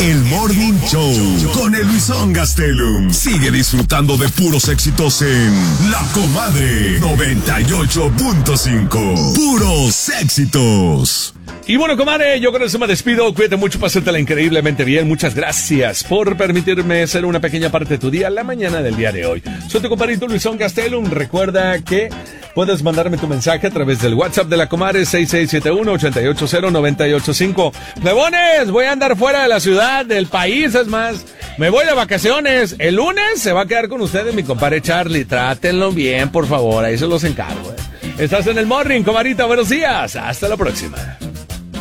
El Morning Show con el Luisón Gastelum. Sigue disfrutando de puros éxitos en La Comadre 98.5. Puros éxitos. Y bueno, comadre, yo con eso me despido. Cuídate mucho, pásatela increíblemente bien. Muchas gracias por permitirme ser una pequeña parte de tu día, la mañana del día de hoy. Soy tu compadrito Luisón Gastelum. Recuerda que puedes mandarme tu mensaje a través del WhatsApp de la comadre 6671-880-985. Plebones, voy a andar fuera de la ciudad, del país, es más, me voy de vacaciones. El lunes se va a quedar con ustedes mi compadre Charlie. Trátenlo bien, por favor, ahí se los encargo. Estás en el Morning, comadrita, buenos días. Hasta la próxima.